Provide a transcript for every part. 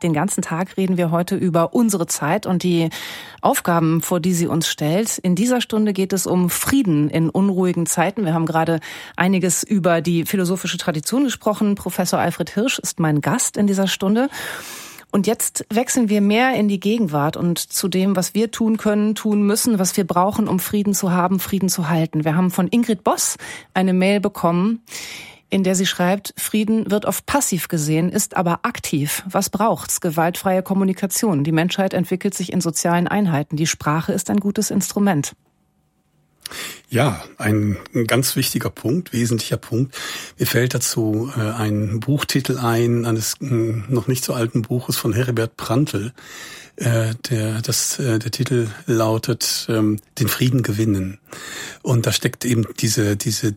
Den ganzen Tag reden wir heute über unsere Zeit und die Aufgaben, vor die sie uns stellt. In dieser Stunde geht es um Frieden in unruhigen Zeiten. Wir haben gerade einiges über die philosophische Tradition gesprochen. Professor Alfred Hirsch ist mein Gast in dieser Stunde. Und jetzt wechseln wir mehr in die Gegenwart und zu dem, was wir tun können, tun müssen, was wir brauchen, um Frieden zu haben, Frieden zu halten. Wir haben von Ingrid Boss eine Mail bekommen, in der sie schreibt, Frieden wird oft passiv gesehen, ist aber aktiv. Was braucht's? Gewaltfreie Kommunikation. Die Menschheit entwickelt sich in sozialen Einheiten. Die Sprache ist ein gutes Instrument. Ja, ein ganz wichtiger Punkt, wesentlicher Punkt. Mir fällt dazu ein Buchtitel ein, eines noch nicht so alten Buches von Heribert Prantl. Der Titel lautet Den Frieden gewinnen. Und da steckt eben diese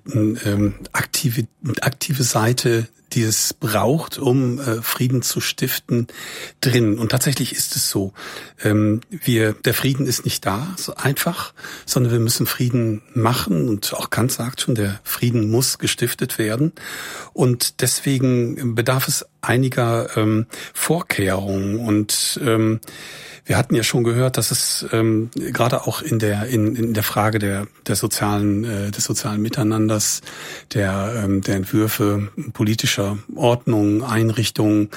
aktive Seite, die es braucht, um Frieden zu stiften, drin. Und tatsächlich ist es so. Der Frieden ist nicht da, so einfach, sondern wir müssen Frieden machen. Und auch Kant sagt schon, der Frieden muss gestiftet werden. Und deswegen bedarf es einiger Vorkehrungen. Und wir hatten ja schon gehört, dass es gerade auch in der Frage des sozialen Miteinanders, der Entwürfe politischer Ordnung, Einrichtungen,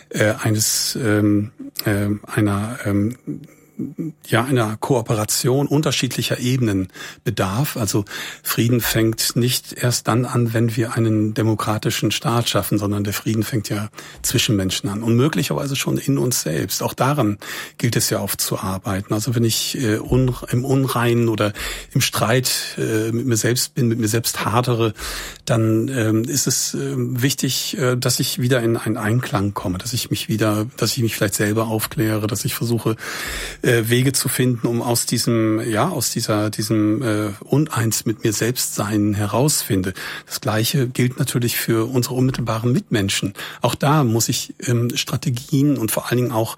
einer Kooperation unterschiedlicher Ebenen bedarf. Also Frieden fängt nicht erst dann an, wenn wir einen demokratischen Staat schaffen, sondern der Frieden fängt ja zwischen Menschen an und möglicherweise schon in uns selbst. Auch daran gilt es ja aufzuarbeiten. Also wenn ich im Unreinen oder im Streit mit mir selbst bin, mit mir selbst hadere, dann ist es wichtig, dass ich wieder in einen Einklang komme, dass ich mich vielleicht selber aufkläre, dass ich versuche, Wege zu finden, um aus diesem Uneins mit mir selbst sein herausfinde. Das Gleiche gilt natürlich für unsere unmittelbaren Mitmenschen. Auch da muss ich Strategien und vor allen Dingen auch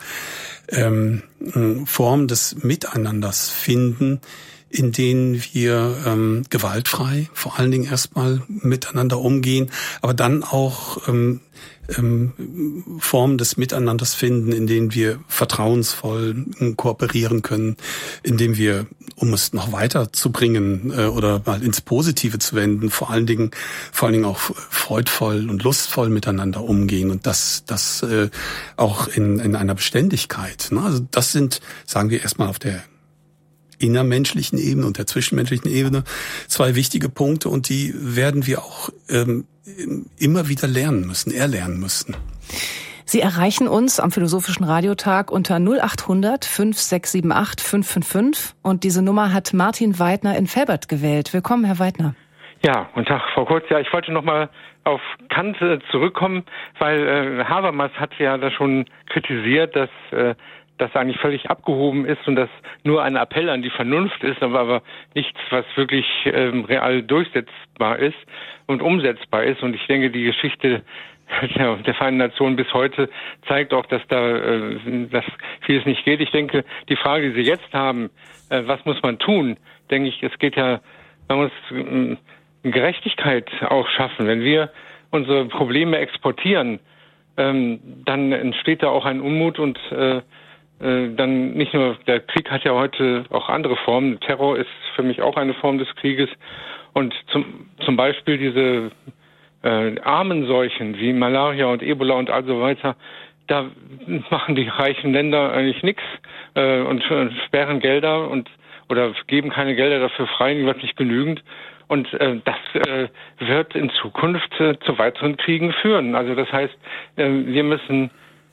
Formen des Miteinanders finden, in denen wir gewaltfrei vor allen Dingen erstmal miteinander umgehen, aber dann auch Formen des Miteinanders finden, in denen wir vertrauensvoll kooperieren können, in denen wir, um es noch weiter zu bringen oder mal ins Positive zu wenden, vor allen Dingen auch freudvoll und lustvoll miteinander umgehen und das auch in einer Beständigkeit. Ne? Also das sind, sagen wir erstmal auf der innermenschlichen Ebene und der zwischenmenschlichen Ebene zwei wichtige Punkte und die werden wir auch immer wieder erlernen müssen. Sie erreichen uns am Philosophischen Radiotag unter 0800 5678 555 und diese Nummer hat Martin Weidner in Velbert gewählt. Willkommen, Herr Weidner. Ja, guten Tag, Frau Kurz. Ja, ich wollte noch mal auf Kant zurückkommen, weil Habermas hat ja da schon kritisiert, dass das eigentlich völlig abgehoben ist und das nur ein Appell an die Vernunft ist, aber nichts, was wirklich real durchsetzbar ist und umsetzbar ist. Und ich denke, die Geschichte der Vereinten Nationen bis heute zeigt auch, dass dass vieles nicht geht. Ich denke, die Frage, die Sie jetzt haben, was muss man tun, denke ich, man muss Gerechtigkeit auch schaffen. Wenn wir unsere Probleme exportieren, dann entsteht da auch ein Unmut und dann nicht nur, der Krieg hat ja heute auch andere Formen. Terror ist für mich auch eine Form des Krieges. Und zum Beispiel diese armen Seuchen wie Malaria und Ebola und all so weiter, da machen die reichen Länder eigentlich nichts und sperren Gelder oder geben keine Gelder dafür frei, die wird nicht genügend. Und das wird in Zukunft zu weiteren Kriegen führen. Also das heißt, wir müssen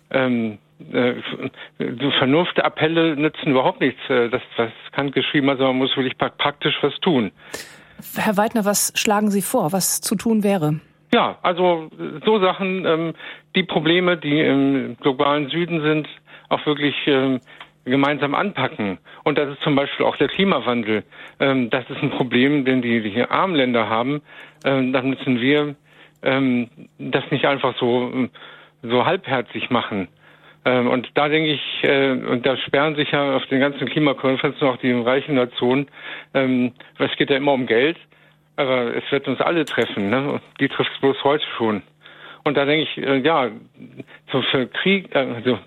Vernunftappelle nützen überhaupt nichts. Das Kant geschrieben hat, sondern man muss wirklich praktisch was tun. Herr Weidner, was schlagen Sie vor, was zu tun wäre? Ja, also so Sachen, die Probleme, die im globalen Süden sind, auch wirklich gemeinsam anpacken. Und das ist zum Beispiel auch der Klimawandel. Das ist ein Problem, den die armen Länder haben. Dann müssen wir das nicht einfach so halbherzig machen. Und da denke ich, und da sperren sich ja auf den ganzen Klimakonferenzen auch die reichen Nationen, es geht ja immer um Geld, aber es wird uns alle treffen, ne? Die trifft es bloß heute schon. Und da denke ich, für Krieg, also